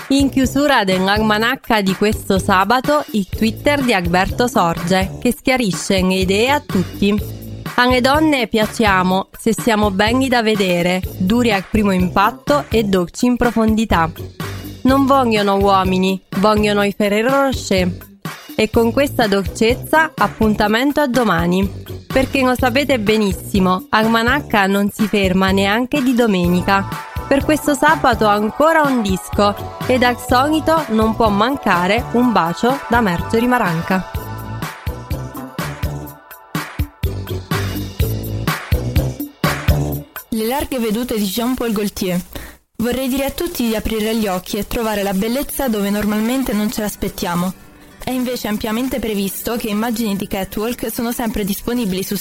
In chiusura dell'almanacca di questo sabato, il Twitter di Alberto Sorge, che schiarisce le idee a tutti. Alle donne piacciamo se siamo belli da vedere, duri al primo impatto e dolci in profondità. Non vogliono uomini, vogliono i Ferrero Rocher. E con questa dolcezza appuntamento a domani, perché lo sapete benissimo, Almanacca non si ferma neanche di domenica. Per questo sabato ancora un disco ed al solito non può mancare un bacio da Marjorie Maranca. Le larghe vedute di Jean-Paul Gaultier. Vorrei dire a tutti di aprire gli occhi e trovare la bellezza dove normalmente non ce l'aspettiamo. È invece ampiamente previsto che immagini di catwalk sono sempre disponibili su